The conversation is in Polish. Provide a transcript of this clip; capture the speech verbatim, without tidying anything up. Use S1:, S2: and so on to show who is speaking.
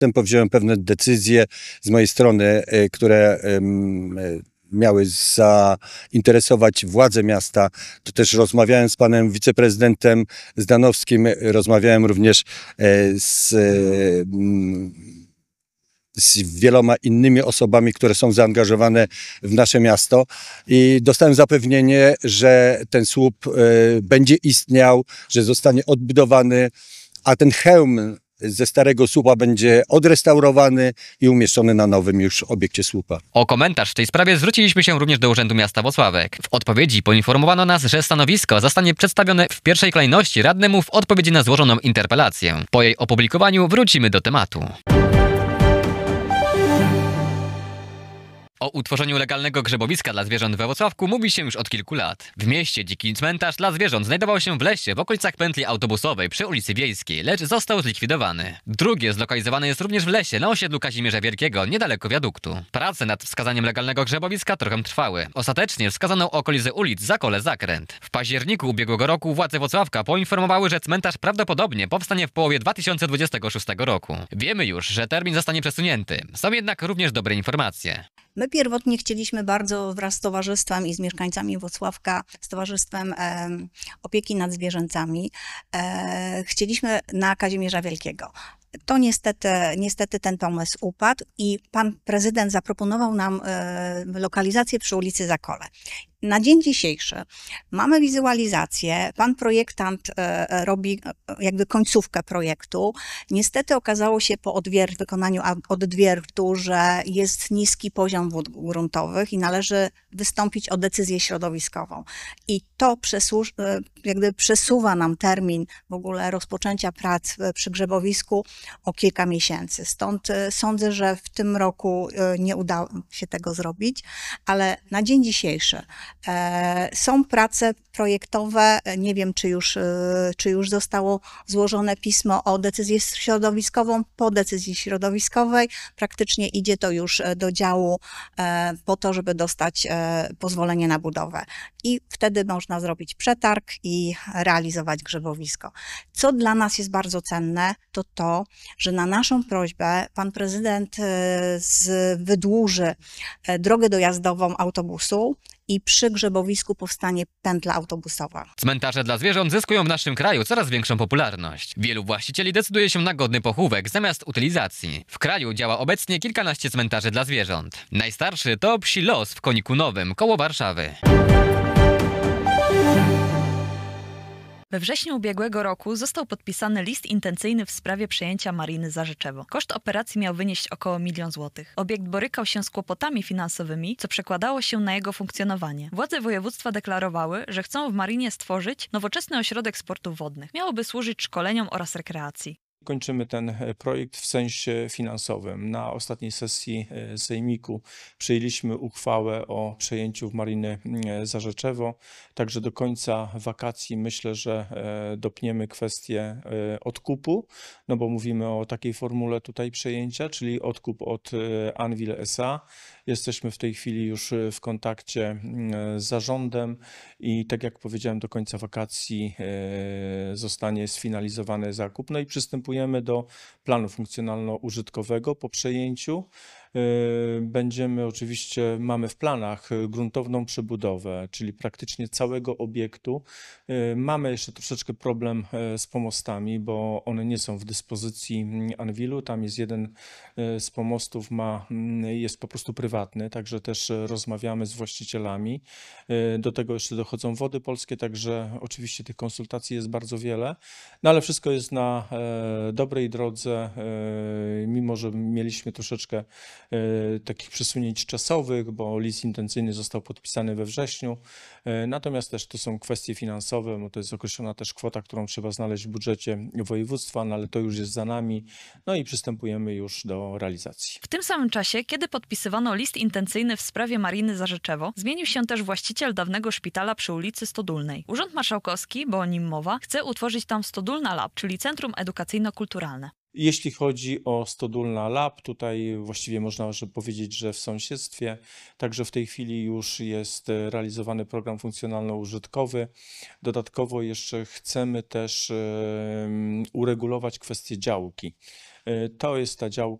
S1: Powziąłem pewne decyzje z mojej strony, które miały zainteresować władze miasta. To też rozmawiałem z panem wiceprezydentem Zdanowskim, rozmawiałem również z, z wieloma innymi osobami, które są zaangażowane w nasze miasto i dostałem zapewnienie, że ten słup będzie istniał, że zostanie odbudowany, a ten hełm ze starego słupa będzie odrestaurowany i umieszczony na nowym już obiekcie słupa.
S2: O komentarz w tej sprawie zwróciliśmy się również do Urzędu Miasta Włocławek. W odpowiedzi poinformowano nas, że stanowisko zostanie przedstawione w pierwszej kolejności radnemu w odpowiedzi na złożoną interpelację. Po jej opublikowaniu wrócimy do tematu. O utworzeniu legalnego grzebowiska dla zwierząt we Włocławku mówi się już od kilku lat. W mieście dziki cmentarz dla zwierząt znajdował się w lesie w okolicach pętli autobusowej przy ulicy Wiejskiej, lecz został zlikwidowany. Drugie zlokalizowane jest również w lesie na osiedlu Kazimierza Wielkiego, niedaleko wiaduktu. Prace nad wskazaniem legalnego grzebowiska trochę trwały. Ostatecznie wskazano okolice ulic Zakole Zakręt. W październiku ubiegłego roku władze Włocławka poinformowały, że cmentarz prawdopodobnie powstanie w połowie dwa tysiące dwudziestego szóstego roku. Wiemy już, że termin zostanie przesunięty. Są jednak również dobre informacje.
S3: My pierwotnie chcieliśmy bardzo wraz z towarzystwem i z mieszkańcami Włocławka, z Towarzystwem e, Opieki nad Zwierzętami, e, chcieliśmy na Kazimierza Wielkiego. To niestety, niestety ten pomysł upadł i pan prezydent zaproponował nam e, lokalizację przy ulicy Zakole. Na dzień dzisiejszy mamy wizualizację, pan projektant e, robi jakby końcówkę projektu. Niestety okazało się po odwier- wykonaniu odwiertu, że jest niski poziom wód gruntowych i należy wystąpić o decyzję środowiskową. I to przesu- jakby przesuwa nam termin w ogóle rozpoczęcia prac przy grzebowisku o kilka miesięcy. Stąd sądzę, że w tym roku nie udało się tego zrobić, ale na dzień dzisiejszy są prace projektowe, nie wiem, czy już, czy już zostało złożone pismo o decyzję środowiskową. Po decyzji środowiskowej praktycznie idzie to już do działu po to, żeby dostać pozwolenie na budowę. I wtedy można zrobić przetarg i realizować grzebowisko. Co dla nas jest bardzo cenne, to to, że na naszą prośbę pan prezydent wydłuży drogę dojazdową autobusu i przy grzebowisku powstanie pętla autobusowa.
S2: Cmentarze dla zwierząt zyskują w naszym kraju coraz większą popularność. Wielu właścicieli decyduje się na godny pochówek zamiast utylizacji. W kraju działa obecnie kilkanaście cmentarzy dla zwierząt. Najstarszy to Psi Los w Koniku Nowym, koło Warszawy.
S4: We wrześniu ubiegłego roku został podpisany list intencyjny w sprawie przejęcia Mariny Zarzeczewo. Koszt operacji miał wynieść około milion złotych. Obiekt borykał się z kłopotami finansowymi, co przekładało się na jego funkcjonowanie. Władze województwa deklarowały, że chcą w Marinie stworzyć nowoczesny ośrodek sportów wodnych. Miałoby służyć szkoleniom oraz rekreacji.
S5: Kończymy ten projekt w sensie finansowym. Na ostatniej sesji Sejmiku przyjęliśmy uchwałę o przejęciu w Mariny Zarzeczewo. Także do końca wakacji myślę, że dopniemy kwestię odkupu, no bo mówimy o takiej formule tutaj przejęcia, czyli odkup od Anwil S A. Jesteśmy w tej chwili już w kontakcie z zarządem i tak jak powiedziałem, do końca wakacji zostanie sfinalizowany zakup. No i przystępujemy do planu funkcjonalno-użytkowego po przejęciu. Będziemy oczywiście, mamy w planach gruntowną przebudowę, czyli praktycznie całego obiektu. Mamy jeszcze troszeczkę problem z pomostami, bo one nie są w dyspozycji Anwilu. Tam jest jeden z pomostów, ma, jest po prostu prywatny, także też rozmawiamy z właścicielami. Do tego jeszcze dochodzą Wody Polskie, także oczywiście tych konsultacji jest bardzo wiele, no ale wszystko jest na dobrej drodze, mimo że mieliśmy troszeczkę takich przesunięć czasowych, bo list intencyjny został podpisany we wrześniu. Natomiast też to są kwestie finansowe, bo to jest określona też kwota, którą trzeba znaleźć w budżecie województwa, no ale to już jest za nami, no i przystępujemy już do realizacji.
S4: W tym samym czasie, kiedy podpisywano list intencyjny w sprawie Mariny Zarzeczewo, zmienił się też właściciel dawnego szpitala przy ulicy Stodólnej. Urząd Marszałkowski, bo o nim mowa, chce utworzyć tam Stodólna Lab, czyli Centrum Edukacyjno-Kulturalne.
S5: Jeśli chodzi o Stodólna Lab, tutaj właściwie można powiedzieć, że w sąsiedztwie, także w tej chwili już jest realizowany program funkcjonalno-użytkowy. Dodatkowo jeszcze chcemy też uregulować kwestię działki. To jest ta działka